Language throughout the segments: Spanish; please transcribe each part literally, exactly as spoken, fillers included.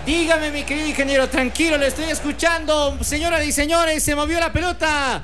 Dígame, mi querido ingeniero, tranquilo, le estoy escuchando. Señoras y señores, se movió la pelota.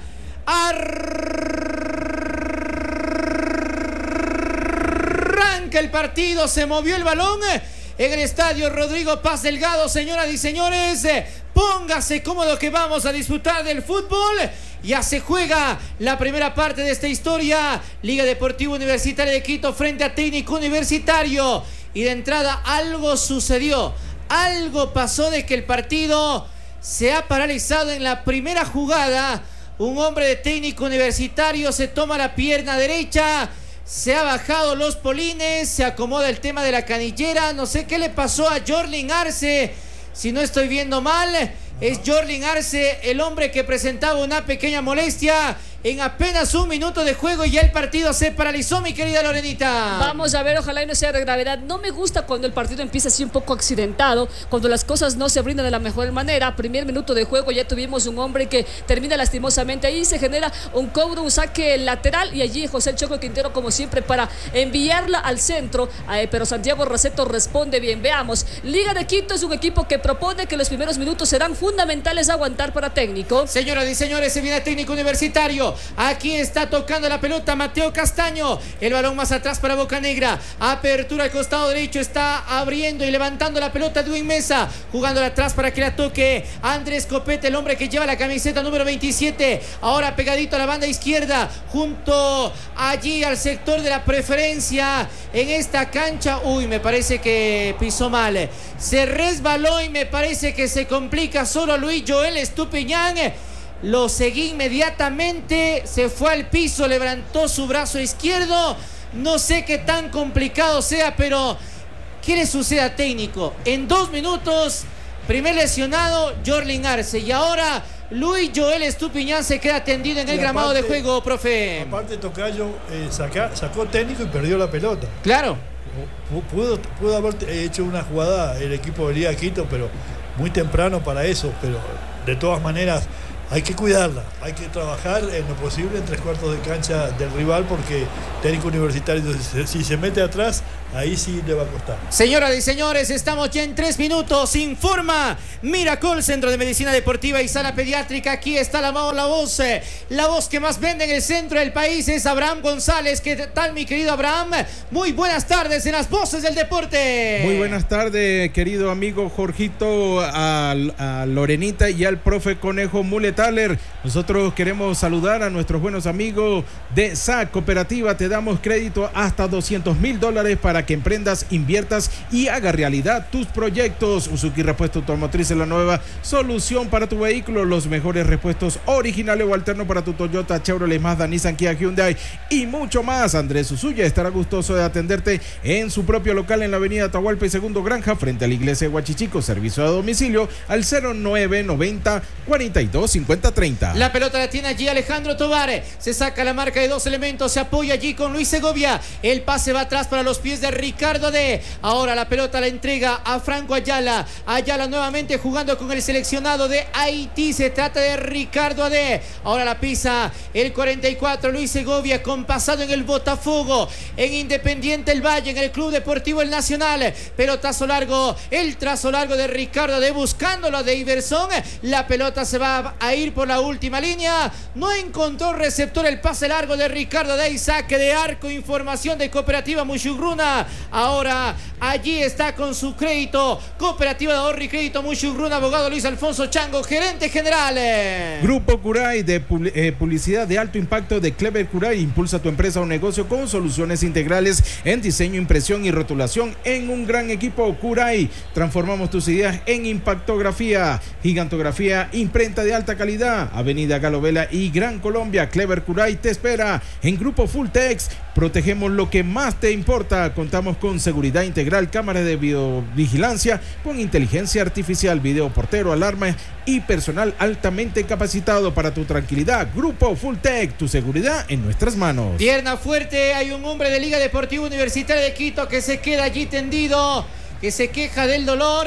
Arranca el partido, se movió el balón en el estadio Rodrigo Paz Delgado. Señoras y señores, póngase cómodo que vamos a disfrutar del fútbol. Ya se juega la primera parte de esta historia. Liga Deportiva Universitaria de Quito frente a Técnico Universitario. Y de entrada algo sucedió. Algo pasó de que el partido se ha paralizado en la primera jugada. Un hombre de Técnico Universitario se toma la pierna derecha, se ha bajado los polines, se acomoda el tema de la canillera. No sé qué le pasó a Jorlin Arce, si no estoy viendo mal. Es Jorlin Arce el hombre que presentaba una pequeña molestia. En apenas un minuto de juego y ya el partido se paralizó, mi querida Lorenita. Vamos a ver, ojalá y no sea de gravedad. No me gusta cuando el partido empieza así un poco accidentado, cuando las cosas no se brindan de la mejor manera. Primer minuto de juego ya tuvimos un hombre que termina lastimosamente. Ahí se genera un cobro, un saque lateral y allí José El Choco Quintero como siempre para enviarla al centro. Eh, pero Santiago Raceto responde bien. Veamos, Liga de Quito es un equipo que propone que los primeros minutos serán fundamentales a aguantar para Técnico. Señoras y señores, se viene Técnico Universitario. Aquí está tocando la pelota Mateo Castaño. El balón más atrás para Bocanegra. Apertura al costado derecho. Está abriendo y levantando la pelota Edwin Mesa. Jugándola atrás para que la toque Andrés Copete, el hombre que lleva la camiseta número veintisiete. Ahora pegadito a la banda izquierda. Junto allí al sector de la preferencia. En esta cancha. Uy, me parece que pisó mal. Se resbaló y me parece que se complica solo Luis Joel Estupiñán. Lo seguí inmediatamente, se fue al piso, levantó su brazo izquierdo. No sé qué tan complicado sea, pero ¿qué le sucede a Técnico? En dos minutos, primer lesionado, Jorlin Arce. Y ahora Luis Joel Estupiñán se queda tendido en el aparte, gramado de juego, profe. Aparte, Tocayo eh, saca, sacó Técnico y perdió la pelota. Claro. Pudo, pudo haber hecho una jugada el equipo de Liga Quito, pero muy temprano para eso. Pero de todas maneras hay que cuidarla, hay que trabajar en lo posible en tres cuartos de cancha del rival, porque Técnico Universitario, si se mete atrás, ahí sí le va a costar. Señoras y señores, estamos ya en tres minutos. Informa Miracol, Centro de Medicina Deportiva y Sala Pediátrica. Aquí está la, la voz, eh, la voz que más vende en el centro del país es Abraham González. ¿Qué tal, mi querido Abraham? Muy buenas tardes en las voces del deporte. Muy buenas tardes, querido amigo Jorgito, a, a Lorenita y al profe Conejo Muletaler. Nosotros queremos saludar a nuestros buenos amigos de S A C Cooperativa. Te damos crédito hasta doscientos mil dólares para que emprendas, inviertas y haga realidad tus proyectos. Usuki Repuesto Automotriz es la nueva solución para tu vehículo. Los mejores repuestos originales o alternos para tu Toyota, Chevrolet, Mazda, Nissan, Kia, Hyundai y mucho más. Andrés Usuya estará gustoso de atenderte en su propio local en la avenida Atahualpa y Segundo Granja, frente a la iglesia de Huachichico. Servicio a domicilio al cero nueve noventa cuarenta y dos cincuenta treinta. La pelota la tiene allí Alejandro Tobar. Se saca la marca de dos elementos. Se apoya allí con Luis Segovia. El pase va atrás para los pies de Ricardo D. Ahora la pelota la entrega a Franco Ayala. Ayala nuevamente jugando con el seleccionado de Haití. Se trata de Ricardo D. Ahora la pisa el cuarenta y cuatro. Luis Segovia, con pasado en el Botafogo, en Independiente el Valle, en el Club Deportivo El Nacional. Pelotazo largo. El trazo largo de Ricardo D. Buscándolo de Iverson. La pelota se va a ir por la última línea. No encontró receptor el pase largo de Ricardo D. Y saque de arco. Información de Cooperativa Muchugruna. Ahora allí está con su crédito Cooperativa de Ahorro y Crédito Muchugruna. Abogado Luis Alfonso Chango, gerente general. Grupo Curay de eh, publicidad de alto impacto de Clever Curay. Impulsa tu empresa o negocio con soluciones integrales en diseño, impresión y rotulación en un gran equipo. Curay, transformamos tus ideas en impactografía, gigantografía, imprenta de alta calidad. Avenida Galovela y Gran Colombia. Clever Curay te espera. En Grupo Fulltex, protegemos lo que más te importa. Contamos con seguridad integral, cámaras de videovigilancia con inteligencia artificial, video portero, alarma y personal altamente capacitado para tu tranquilidad. Grupo Fulltech, tu seguridad en nuestras manos. Pierna fuerte, hay un hombre de Liga Deportiva Universitaria de Quito que se queda allí tendido, que se queja del dolor.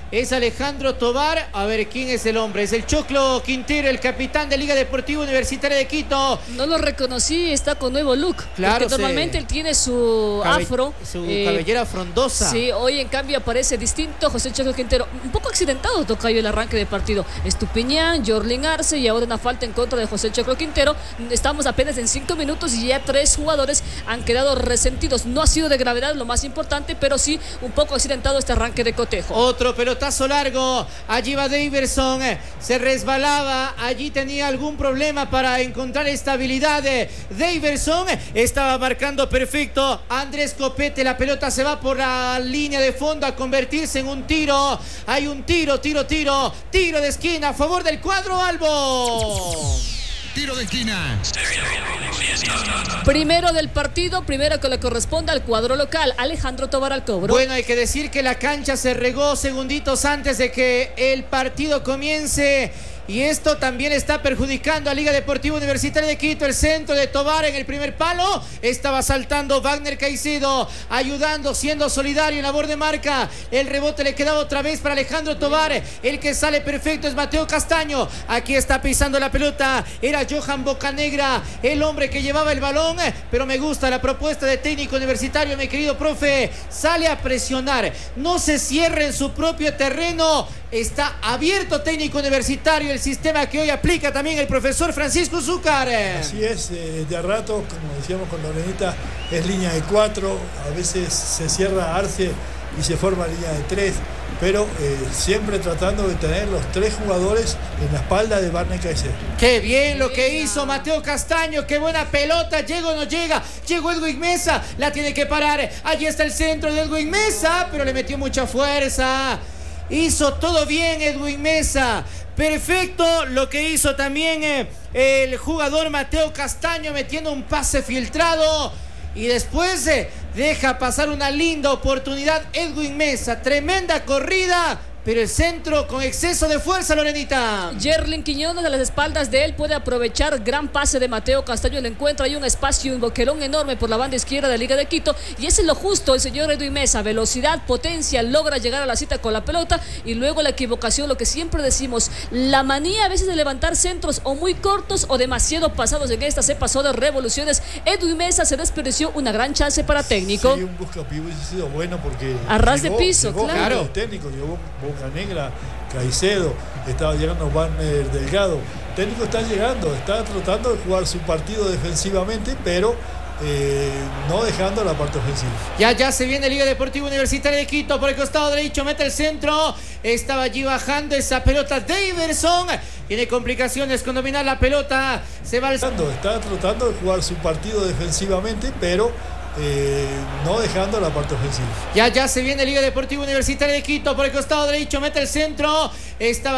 es Alejandro Tovar. A ver, ¿quién es el hombre? Es el Choclo Quintero, el capitán de Liga Deportiva Universitaria de Quito. No lo reconocí, está con nuevo look. Claro, porque normalmente se... él tiene su Cabe... afro. Su eh, cabellera frondosa. Sí, hoy en cambio aparece distinto José Choclo Quintero. Un poco accidentado tocayo el arranque de partido. Estupiñán, Jorlin Arce y ahora una falta en contra de José Choclo Quintero. Estamos apenas en cinco minutos y ya tres jugadores han quedado resentidos. No ha sido de gravedad lo más importante, pero sí un poco accidentado este arranque de cotejo. Otro pelotazo largo. Allí va Daverson. Se resbalaba. Allí tenía algún problema para encontrar estabilidad. Daverson estaba marcando perfecto. Andrés Copete, la pelota se va por la línea de fondo a convertirse en un tiro. Hay un tiro, tiro, tiro. Tiro de esquina a favor del cuadro albo. Tiro de esquina. Primero del partido, primero que le corresponde al cuadro local. Alejandro Tovar al cobro. Bueno, hay que decir que la cancha se regó segunditos antes de que el partido comience. Y esto también está perjudicando a Liga Deportiva Universitaria de Quito. El centro de Tovar en el primer palo. Estaba saltando Wagner Caicedo, ayudando, siendo solidario en labor de marca. El rebote le quedaba otra vez para Alejandro Tovar. El que sale perfecto es Mateo Castaño. Aquí está pisando la pelota. Era Johan Bocanegra, el hombre que llevaba el balón. Pero me gusta la propuesta de técnico universitario, mi querido profe. Sale a presionar. No se cierre en su propio terreno. Está abierto técnico universitario, el sistema que hoy aplica también el profesor Francisco Zúcar. Así es, eh, de a rato, como decíamos con Lorenita, es línea de cuatro, a veces se cierra Arce y se forma línea de tres, pero eh, siempre tratando de tener los tres jugadores en la espalda de Wagner Caicedo. Qué bien lo que hizo Mateo Castaño, qué buena pelota, llega o no llega, llegó Edwin Mesa, la tiene que parar, allí está el centro de Edwin Mesa, pero le metió mucha fuerza. Hizo todo bien Edwin Mesa. Perfecto lo que hizo también eh, el jugador Mateo Castaño, metiendo un pase filtrado. Y después eh, deja pasar una linda oportunidad Edwin Mesa. Tremenda corrida, pero el centro con exceso de fuerza, Lorenita. Yerlin Quiñones a las espaldas de él puede aprovechar gran pase de Mateo Castaño. Le encuentra ahí un espacio, un boquerón enorme por la banda izquierda de Liga de Quito. Y ese es lo justo, el señor Edwin Mesa. Velocidad, potencia, logra llegar a la cita con la pelota. Y luego la equivocación, lo que siempre decimos, la manía a veces de levantar centros o muy cortos o demasiado pasados. En esta se pasó de revoluciones. Edwin Mesa se desperdició una gran chance para técnico. Sí, un buscapié hubiese sido bueno porque a ras llegó, de piso, llegó claro. El técnico, llegó Bocanegra, Caicedo, estaba llegando Wagner Delgado. El técnico está llegando, está tratando de jugar su partido defensivamente, pero eh, no dejando la parte ofensiva. Ya, ya se viene Liga Deportiva Universitaria de Quito por el costado derecho, mete el centro. Estaba allí bajando esa pelota Daverson. Tiene complicaciones con dominar la pelota. Se va al... Está tratando de jugar su partido defensivamente, pero Eh, no dejando la parte ofensiva. Ya, ya se viene Liga Deportiva Universitaria de Quito por el costado derecho, mete el centro. Estaba